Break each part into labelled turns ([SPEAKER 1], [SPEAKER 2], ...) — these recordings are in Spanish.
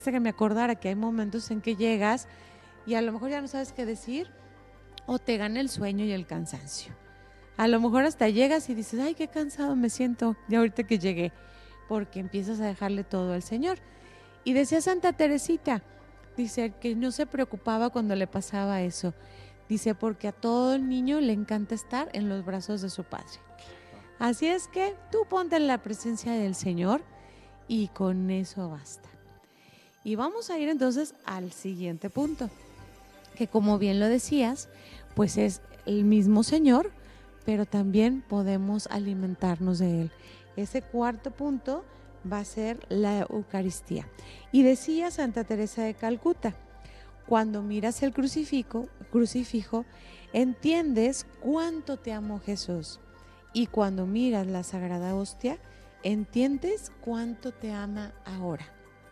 [SPEAKER 1] que me acordara que hay momentos en que llegas y a lo mejor ya no sabes qué decir o te gana el sueño y el cansancio. A lo mejor hasta llegas y dices, ay, qué cansado me siento de ahorita que llegué, porque empiezas a dejarle todo al Señor. Y decía Santa Teresita, dice que no se preocupaba cuando le pasaba eso. Dice, porque a todo niño le encanta estar en los brazos de su padre. Así es que tú ponte en la presencia del Señor y con eso basta. Y vamos a ir entonces al siguiente punto, que como bien lo decías, pues es el mismo Señor, pero también podemos alimentarnos de Él. Ese cuarto punto va a ser la Eucaristía. Y decía Santa Teresa de Calcuta, cuando miras el crucifijo, entiendes cuánto te amó Jesús. Y cuando miras la Sagrada Hostia, entiendes cuánto te ama ahora.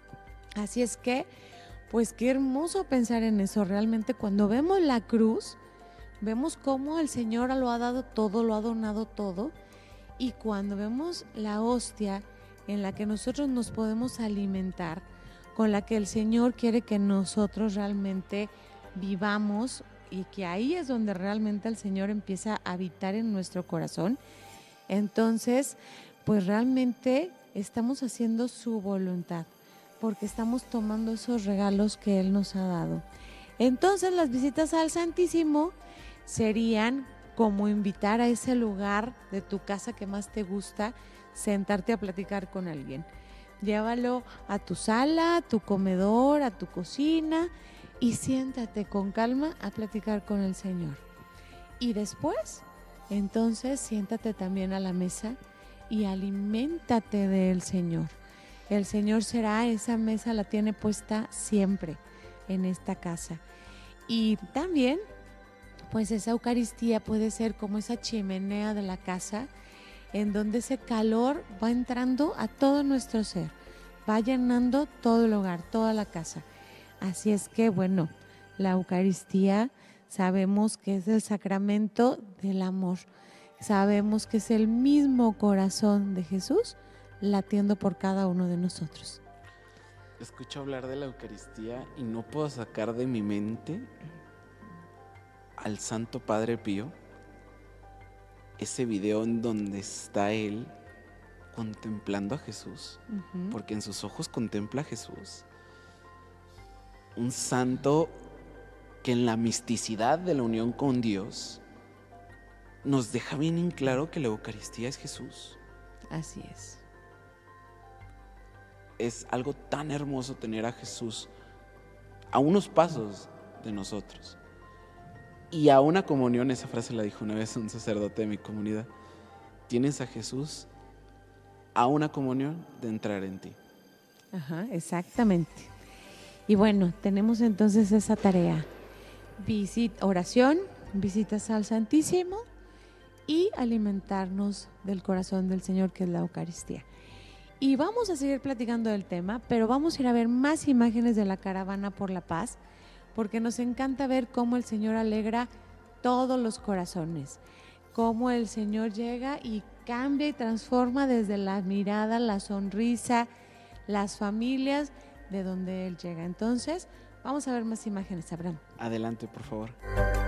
[SPEAKER 1] Así es que, pues qué hermoso pensar en eso. Realmente cuando vemos la cruz, vemos cómo el Señor lo ha dado todo, lo ha donado todo. Y cuando vemos la hostia en la que nosotros nos podemos alimentar, con la que el Señor quiere que nosotros realmente vivamos y que ahí es donde realmente el Señor empieza a habitar en nuestro corazón, entonces, pues realmente estamos haciendo su voluntad, porque estamos tomando esos regalos que Él nos ha dado. Entonces, las visitas al Santísimo serían como invitar a ese lugar de tu casa que más te gusta, sentarte a platicar con alguien. Llévalo a tu sala, a tu comedor, a tu cocina y siéntate con calma a platicar con el Señor. Y después, entonces, siéntate también a la mesa y aliméntate del Señor. El Señor será, esa mesa la tiene puesta siempre en esta casa. Y también, pues esa Eucaristía puede ser como esa chimenea de la casa, en donde ese calor va entrando a todo nuestro ser, va llenando todo el hogar, toda la casa. Así es que, bueno, la Eucaristía sabemos que es el sacramento del amor. Sabemos que es el mismo corazón de Jesús latiendo por cada uno de nosotros.
[SPEAKER 2] Escucho hablar de la Eucaristía y no puedo sacar de mi mente al Santo Padre Pío, ese video en donde está él contemplando a Jesús, porque en sus ojos contempla a Jesús. Un santo que en la misticidad de la unión con Dios nos deja bien en claro que la Eucaristía es Jesús.
[SPEAKER 1] Así es.
[SPEAKER 2] Es algo tan hermoso tener a Jesús a unos pasos de nosotros. Y a una comunión, esa frase la dijo una vez un sacerdote de mi comunidad, tienes a Jesús a una comunión de entrar en ti.
[SPEAKER 1] Ajá, exactamente. Y bueno, tenemos entonces esa tarea. Oración, visitas al Santísimo y alimentarnos del corazón del Señor, que es la Eucaristía. Y vamos a seguir platicando del tema, pero vamos a ir a ver más imágenes de la caravana por la paz, porque nos encanta ver cómo el Señor alegra todos los corazones, cómo el Señor llega y cambia y transforma desde la mirada, la sonrisa, las familias de donde Él llega. Entonces, vamos a ver más imágenes, Abraham.
[SPEAKER 2] Adelante, por favor.